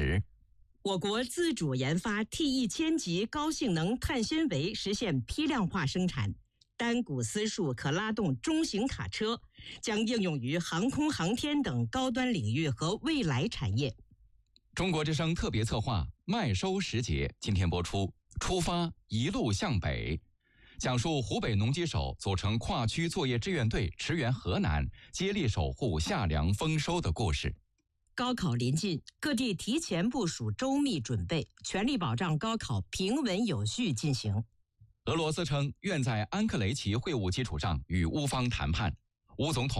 时。 我国自主研发 T1000 级高性能碳纤维实现批量化生产，单股丝束可拉动中型卡车，将应用于航空航天等高端领域和未来产业。 中国之声特别策划麦收时节今天播出，出发一路向北，讲述湖北农机手组成跨区作业志愿队驰援河南，接力守护夏粮丰收的故事。 高考临近，各地提前部署周密准备，全力保障高考平稳有序进行。 俄罗斯称愿在安克雷奇会晤基础上与乌方谈判。乌总统